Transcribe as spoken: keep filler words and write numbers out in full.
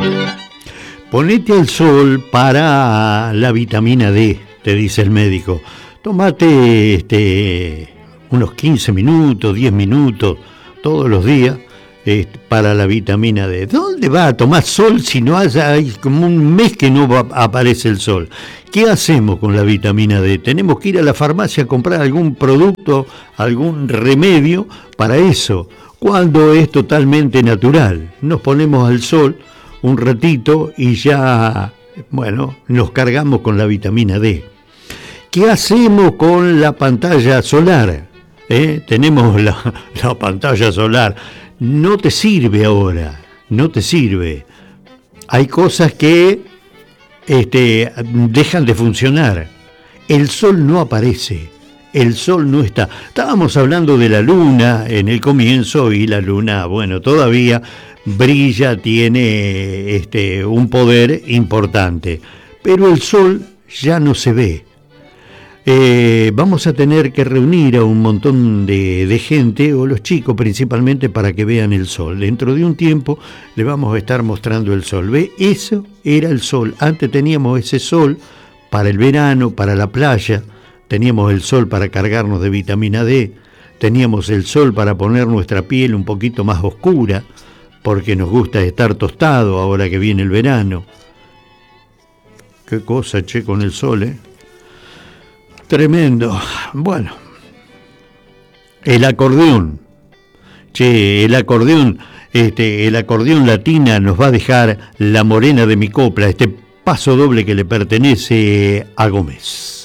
Ponete al sol para la vitamina D, te dice el médico. Tómate este, unos quince minutos, diez minutos todos los días este, para la vitamina D. ¿Dónde va a tomar sol si no haya, hay como un mes que no va, aparece el sol? ¿Qué hacemos con la vitamina D? Tenemos que ir a la farmacia a comprar algún producto, algún remedio para eso, cuando es totalmente natural. Nos ponemos al sol un ratito y ya, bueno, nos cargamos con la vitamina D. ¿Qué hacemos con la pantalla solar? ¿Eh? Tenemos la, la pantalla solar. No te sirve ahora, no te sirve. Hay cosas que este, dejan de funcionar. El sol no aparece, el sol no está. Estábamos hablando de la luna en el comienzo y la luna, bueno, todavía brilla, tiene este, un poder importante, pero el sol ya no se ve. Eh, vamos a tener que reunir a un montón de, de gente, o los chicos principalmente, para que vean el sol. Dentro de un tiempo le vamos a estar mostrando el sol. ¿Ve? Eso era el sol. Antes teníamos ese sol para el verano, para la playa, teníamos el sol para cargarnos de vitamina D, teníamos el sol para poner nuestra piel un poquito más oscura, porque nos gusta estar tostado ahora que viene el verano. Qué cosa, che, con el sol, ¿eh? Tremendo. Bueno, el acordeón. Che, el acordeón, este, el acordeón latina nos va a dejar La Morena de mi copla, este paso doble que le pertenece a Gómez.